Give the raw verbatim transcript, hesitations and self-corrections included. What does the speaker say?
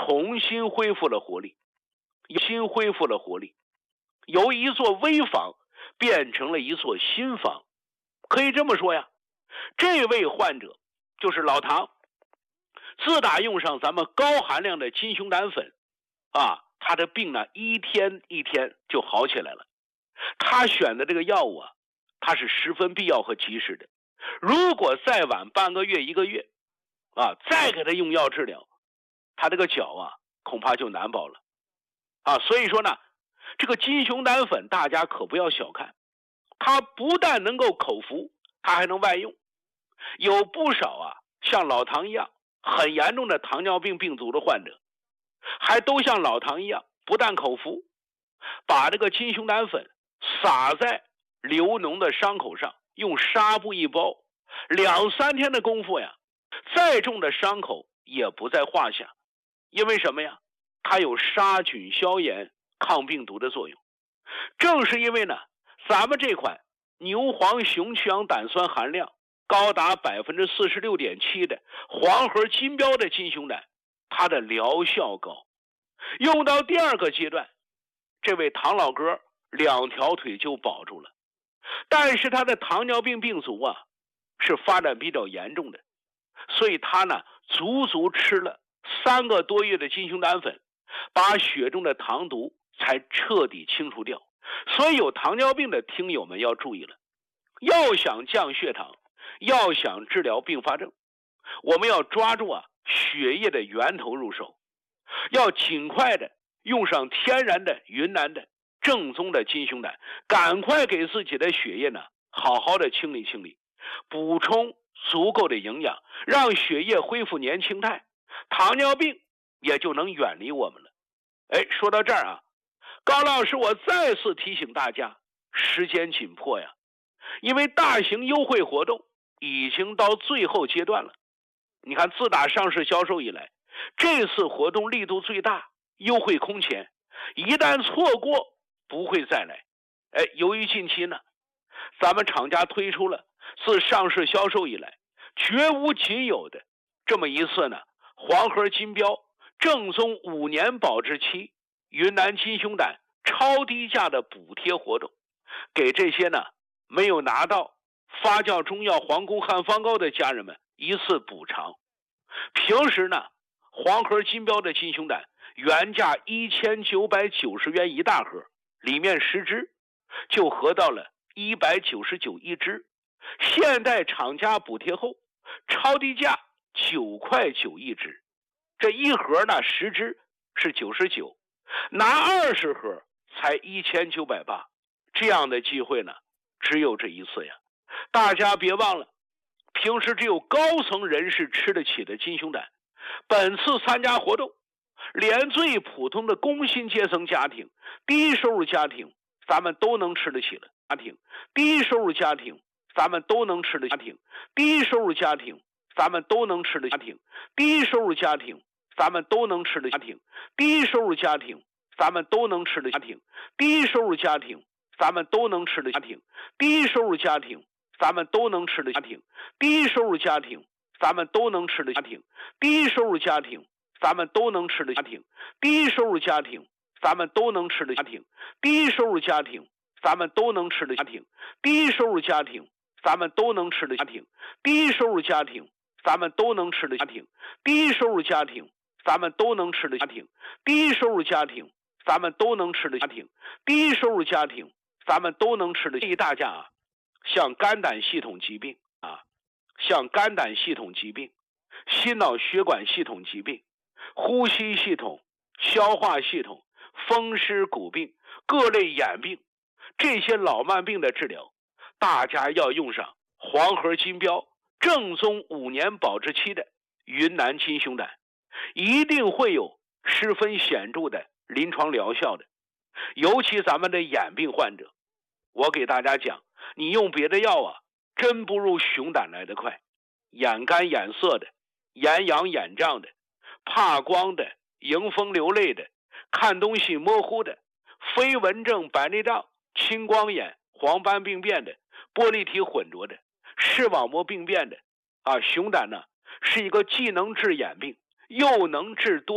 重新恢复了活力，新恢复了活力，由一座危房变成了一座新房。可以这么说呀，这位患者就是老唐，自打用上咱们高含量的金熊胆粉啊，他的病呢一天一天就好起来了。他选的这个药物啊，它是十分必要和及时的。如果再晚半个月一个月啊，再给他用药治疗，他这个脚啊恐怕就难保了啊。所以说呢，这个金熊胆粉大家可不要小看，它不但能够口服，它还能外用。有不少啊像老唐一样很严重的糖尿病病足的患者，还都像老唐一样，不但口服，把这个金熊胆粉撒在流脓的伤口上，用纱布一包，两三天的功夫呀，再重的伤口也不在话下。因为什么呀？它有杀菌消炎抗病毒的作用。正是因为呢，咱们这款牛黄熊去氧胆酸含量高达 百分之四十六点七 的黄河金标的金熊胆，它的疗效高。用到第二个阶段，这位唐老哥两条腿就保住了。但是他的糖尿病病足啊是发展比较严重的，所以他呢足足吃了三个多月的金熊胆粉，把血中的糖毒才彻底清除掉。所以有糖尿病的听友们要注意了，要想降血糖，要想治疗并发症，我们要抓住啊血液的源头入手，要尽快的用上天然的云南的正宗的金熊胆，赶快给自己的血液呢好好的清理清理，补充足够的营养，让血液恢复年轻态，糖尿病也就能远离我们了。哎，说到这儿啊，高老师我再次提醒大家，时间紧迫呀，因为大型优惠活动已经到最后阶段了。你看，自打上市销售以来，这次活动力度最大，优惠空前，一旦错过不会再来。哎，由于近期呢，咱们厂家推出了自上市销售以来绝无仅有的这么一次呢黄河金标正宗五年保质期云南金熊胆超低价的补贴活动，给这些呢没有拿到发酵中药黄宫汉方膏的家人们一次补偿。平时呢，黄河金标的金熊胆原价一千九百九十元一大盒，里面十支就合到了一百九十九一支，现在厂家补贴后超低价九块九一支，这一盒呢十支是九十九，拿二十盒才一千九百八，这样的机会呢只有这一次呀。大家别忘了，平时只有高层人士吃得起的金熊胆，本次参加活动，连最普通的工薪阶层家庭、低收入家庭，咱们都能吃得起了。家庭、低收入家庭，咱们都能吃的家庭、低收入家庭，咱们都能吃的家庭、低收入家庭，咱们都能吃的家庭、低收入家庭，咱们都能吃的家庭、低收入家庭，咱们都能吃的家庭、低收入家庭，咱们都能吃的家庭、低收入家庭，咱们都能吃的家庭、低收入家庭，咱们都能吃的家庭、低收入家庭，咱们都能吃的家庭、低收入家庭，咱们都能吃的家庭、低收入家庭，咱们都能吃的家庭、低收入家庭，咱们都能吃的家庭、低收入家庭，咱们都能吃的家庭、低收入家庭，咱们都能吃的家庭、低收入家庭，咱们都能吃的。建议大家啊，像肝胆系统疾病啊，像肝胆系统疾病、心脑血管系统疾病、呼吸系统、消化系统、风湿骨病、各类眼病，这些老慢病的治疗，大家要用上黄河金标正宗五年保质期的云南金熊胆，一定会有十分显著的临床疗效的。尤其咱们的眼病患者，我给大家讲，你用别的药啊，真不如熊胆来得快。眼干眼涩的、眼痒眼胀的、怕光的、迎风流泪的、看东西模糊的、飞蚊症、白内障、青光眼、黄斑病变的、玻璃体混浊的、视网膜病变的啊，熊胆呢是一个既能治眼病又能治多